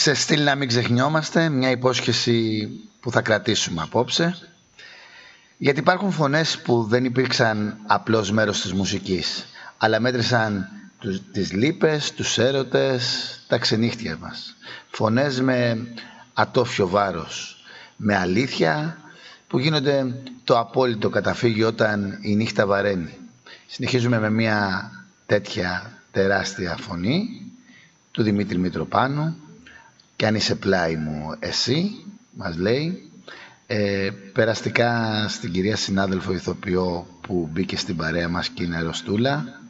Σε στυλ να μην ξεχνιόμαστε, μια υπόσχεση που θα κρατήσουμε απόψε. Γιατί υπάρχουν φωνές που δεν υπήρξαν απλώς μέρος της μουσικής, αλλά μέτρησαν τις λύπες, τους έρωτες, τα ξενύχτια μας. Φωνές με ατόφιο βάρος, με αλήθεια που γίνονται το απόλυτο καταφύγιο όταν η νύχτα βαραίνει. Συνεχίζουμε με μια τέτοια τεράστια φωνή του Δημήτρη Μητροπάνου. «Κι αν είσαι πλάι μου εσύ», μας λέει. Περαστικά στην κυρία συνάδελφο ηθοποιό που μπήκε στην παρέα μας και είναι αρρωστούλα.